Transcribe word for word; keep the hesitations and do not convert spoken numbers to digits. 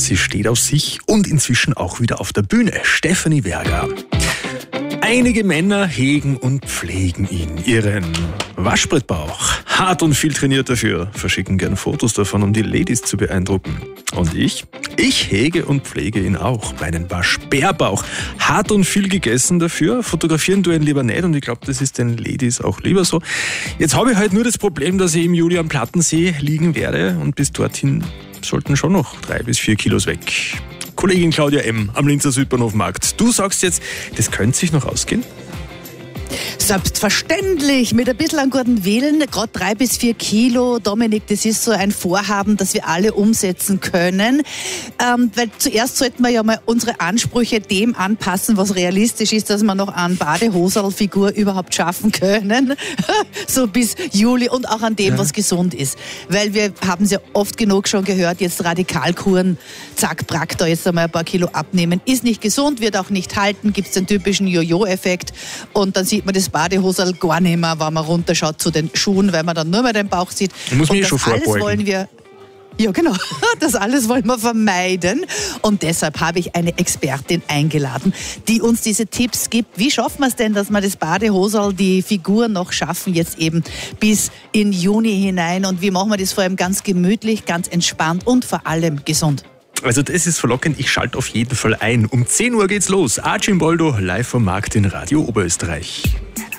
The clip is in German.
Sie steht auf sich und inzwischen auch wieder auf der Bühne. Stefanie Verga. Einige Männer hegen und pflegen ihn, ihren Waschbrettbauch. Hart und viel trainiert dafür, verschicken gern Fotos davon, um die Ladies zu beeindrucken. Und ich? Ich hege und pflege ihn auch, meinen Waschbärbauch. Hart und viel gegessen dafür, fotografieren du ihn lieber nicht und ich glaube, das ist den Ladies auch lieber so. Jetzt habe ich halt nur das Problem, dass ich im Juli am Plattensee liegen werde und bis dorthin sollten schon noch drei bis vier Kilos weg. Kollegin Claudia M. am Linzer Südbahnhofmarkt. Du sagst jetzt, das könnte sich noch ausgehen? Selbstverständlich, mit ein bisschen an guten Willen, gerade drei bis vier Kilo. Dominik, das ist so ein Vorhaben, das wir alle umsetzen können. Ähm, weil zuerst sollten wir ja mal unsere Ansprüche dem anpassen, was realistisch ist, dass wir noch eine Badehoserl-Figur überhaupt schaffen können. So bis Juli und auch an dem, ja. was gesund ist. Weil wir haben es ja oft genug schon gehört, jetzt Radikalkuren, zack, brack, da jetzt einmal ein paar Kilo abnehmen. Ist nicht gesund, wird auch nicht halten, gibt es den typischen Jojo-Effekt und dann sieht man das Badehosel gar nicht mehr, wenn man runterschaut zu den Schuhen, weil man dann nur mehr den Bauch sieht. Muss und mich das schon alles vorbeugen. wollen wir Ja, genau. Das alles wollen wir vermeiden. Und deshalb habe ich eine Expertin eingeladen, die uns diese Tipps gibt. Wie schaffen wir es denn, dass wir das Badehosel, die Figur noch schaffen, jetzt eben bis in Juni hinein? Und wie machen wir das vor allem ganz gemütlich, ganz entspannt und vor allem gesund? Also das ist verlockend, ich schalte auf jeden Fall ein. Um zehn Uhr geht's los. Archimboldo live vom Markt in Radio Oberösterreich.